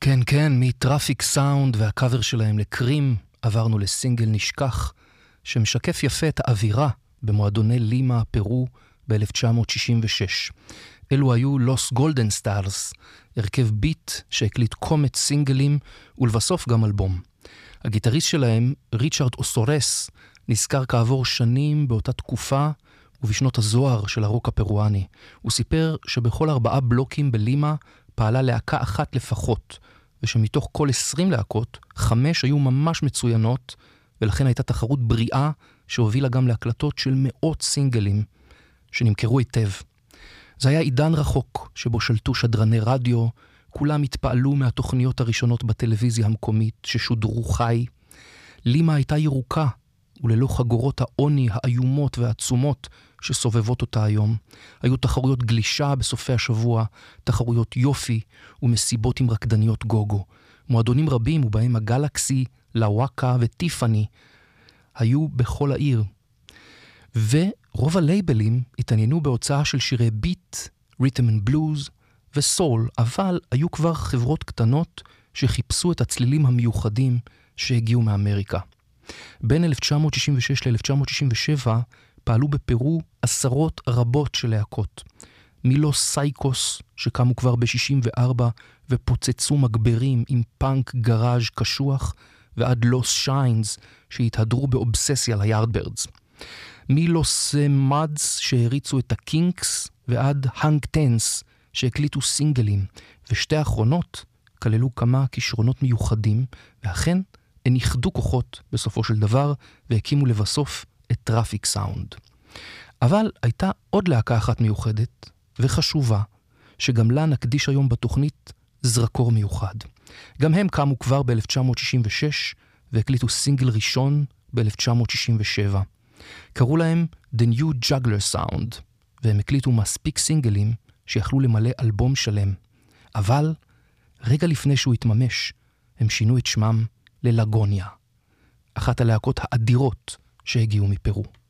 כן, כן, מטראפיק סאונד והקאבר שלהם לקרים, עברנו לסינגל נשכח, שמשקף יפה את האווירה במועדוני לימה, פרו, ב-1966. אלו היו לוס גולדן סטארס, הרכב ביט שהקליט קומץ סינגלים ולבסוף גם אלבום. הגיטריסט שלהם, ריצ'רד אוסורס, נזכר כעבור שנים באותה תקופה ובשנות הזוהר של הרוק הפרואני. הוא סיפר שבכל 4 בלוקים בלימה פעלה להקה אחת לפחות, ושמתוך כל 20 להקות, 5 היו ממש מצוינות, ולכן הייתה תחרות בריאה שהובילה גם להקלטות של מאות סינגלים שנמכרו היטב. זה היה עידן רחוק שבו שלטו שדרני רדיו, כולם התפעלו מהתוכניות הראשונות בטלוויזיה המקומית ששודרו חי. לימה הייתה ירוקה, וללא חגורות העוני האיומות והעצומות שסובבות אותה היום. היו תחרויות גלישה בסופי השבוע, תחרויות יופי ומסיבות עם רקדניות גוגו. מועדונים רבים ובהם הגלקסי, לוואקה וטיפני היו בכל העיר. ורוב הלייבלים התעניינו בהוצאה של שירי ביט, ריתם אנד בלוז וסול, אבל היו כבר חברות קטנות שחיפשו את הצלילים המיוחדים שהגיעו מאמריקה. בין 1966 ל-1967 פעלו בפרו עשרות רבות של להקות. מילוס סייקוס שקמו כבר ב-64 ופוצצו מגברים עם פאנק גראז' קשוח, ועד לוס שיינס שהתהדרו באובססיה ליארדברדס. מילוס מדס שהריצו את הקינקס, ועד הנק טנס שהקליטו סינגלים, ושתי האחרונות כללו כמה כישרונות מיוחדים, ואכן הן איחדו כוחות בסופו של דבר והקימו לבסוף את טראפיק סאונד. אבל הייתה עוד להקה אחת מיוחדת וחשובה, שגם לה נקדיש היום בתוכנית זרקור מיוחד. גם הם קמו כבר ב-1966 והקליטו סינגל ראשון ב-1967. קראו להם The New Juggler Sound, והם הקליטו מספיק סינגלים שיכלו למלא אלבום שלם. אבל רגע לפני שהוא התממש, הם שינו את שמם ללגוניה, אחת הלהקות האדירות שהגיעו מפרו.